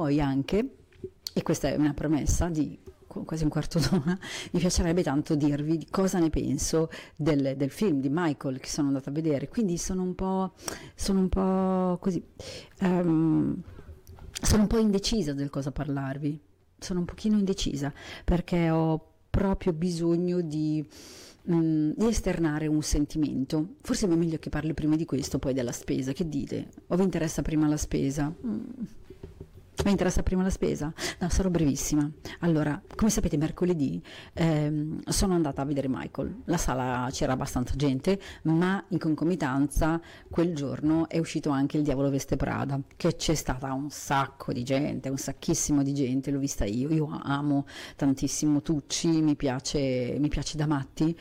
poi anche, e questa è una premessa di quasi un quarto d'ora, mi piacerebbe tanto dirvi di cosa ne penso del film di Michael che sono andata a vedere, quindi sono un po' così, sono un po' indecisa del cosa parlarvi, sono un pochino indecisa perché ho proprio bisogno di esternare un sentimento. Forse è meglio che parli prima di questo, poi della spesa. Che dite? O vi interessa prima la spesa? Mi interessa prima la spesa? No, sarò brevissima. Allora, come sapete, mercoledì sono andata a vedere Michael. La sala c'era abbastanza gente, ma in concomitanza quel giorno è uscito anche Il Diavolo Veste Prada, che c'è stata un sacco di gente, un sacchissimo di gente, l'ho vista io. Io amo tantissimo Tucci, mi piace da matti,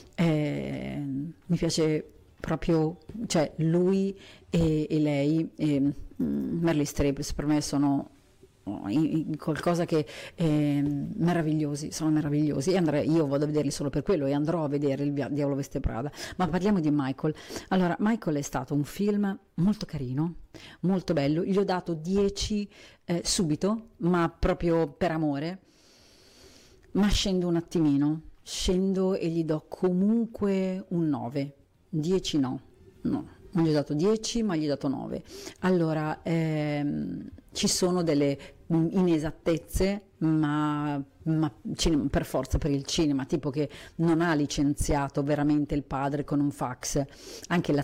mi piace proprio, cioè lui e lei, Meryl Streep, per me sono qualcosa che meravigliosi, sono meravigliosi, e io vado a vederli solo per quello e andrò a vedere Il Diavolo Veste Prada. Ma parliamo di Michael. Allora, Michael è stato un film molto carino, molto bello, gli ho dato 10 subito, ma proprio per amore, ma scendo un attimino, scendo e gli do comunque un 9. 10 no, non gli ho dato 10 ma gli ho dato 9. Allora, ci sono delle inesattezze, ma per forza, per il cinema, tipo che non ha licenziato veramente il padre con un fax, anche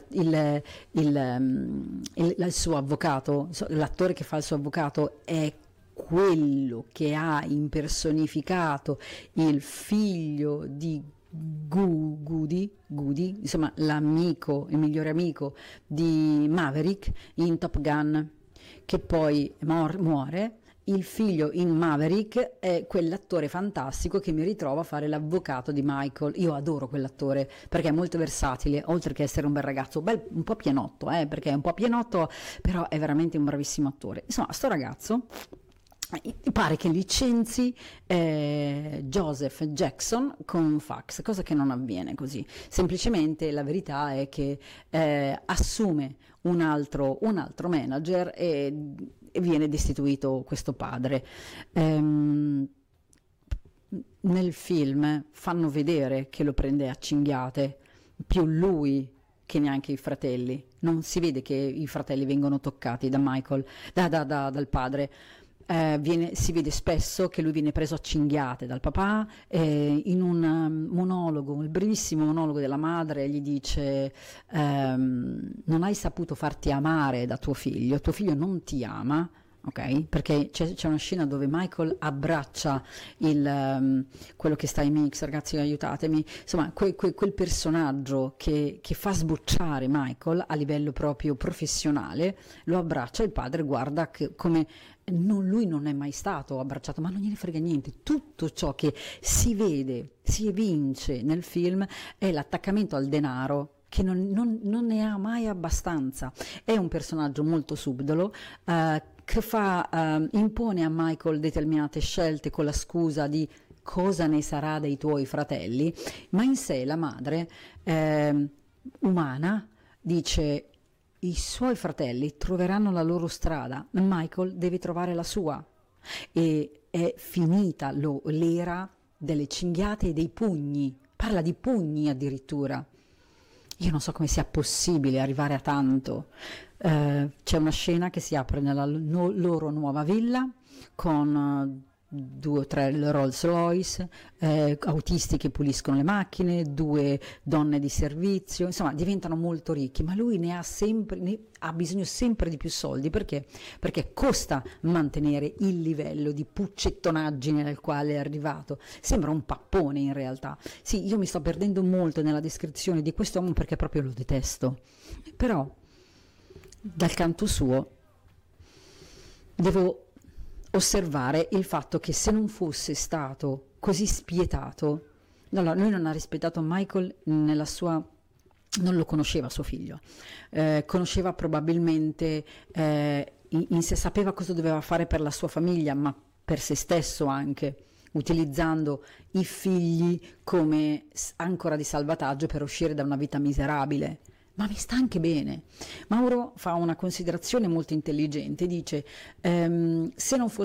il suo avvocato, l'attore che fa il suo avvocato è quello che ha impersonificato il figlio di Goody, insomma l'amico, il migliore amico di Maverick in Top Gun, che poi muore. Il figlio in Maverick è quell'attore fantastico che mi ritrova a fare l'avvocato di Michael. Io adoro quell'attore perché è molto versatile, oltre che essere un bel ragazzo, un po' pienotto, perché è un po' pienotto, però è veramente un bravissimo attore. Insomma, sto ragazzo pare che licenzi Joseph Jackson con un fax, cosa che non avviene così. Semplicemente la verità è che assume un altro manager e viene destituito questo padre. Nel film fanno vedere che lo prende a cinghiate, più lui che neanche i fratelli. Non si vede che i fratelli vengono toccati da Michael, dal padre. Si vede spesso che lui viene preso a cinghiate dal papà, in un monologo, il brevissimo monologo della madre gli dice non hai saputo farti amare da tuo figlio non ti ama, ok? Perché c'è una scena dove Michael abbraccia quello che sta in mix, ragazzi aiutatemi, insomma quel personaggio che fa sbocciare Michael a livello proprio professionale, lo abbraccia, il padre guarda come lui non è mai stato abbracciato, ma non gliene frega niente. Tutto ciò che si vede, si evince nel film è l'attaccamento al denaro, che non ne ha mai abbastanza. È un personaggio molto subdolo, che impone a Michael determinate scelte con la scusa di cosa ne sarà dei tuoi fratelli, ma in sé la madre umana dice: i suoi fratelli troveranno la loro strada, Michael deve trovare la sua, e è finita l'era delle cinghiate e dei pugni, parla di pugni addirittura. Io non so come sia possibile arrivare a tanto. C'è una scena che si apre nella loro nuova villa con 2 o 3 Rolls Royce, autisti che puliscono le macchine, 2 donne di servizio, insomma diventano molto ricchi, ma lui ne ha bisogno sempre di più soldi, perché costa mantenere il livello di puccettonaggine nel quale è arrivato. Sembra un pappone in realtà. Sì, io mi sto perdendo molto nella descrizione di quest'uomo perché proprio lo detesto, però dal canto suo devo osservare il fatto che se non fosse stato così spietato, allora lui non ha rispettato Michael nella sua, non lo conosceva suo figlio, conosceva probabilmente in sé, sapeva cosa doveva fare per la sua famiglia, ma per se stesso anche, utilizzando i figli come ancora di salvataggio per uscire da una vita miserabile. ma mi sta anche bene. Mauro fa una considerazione molto intelligente, dice se non fosse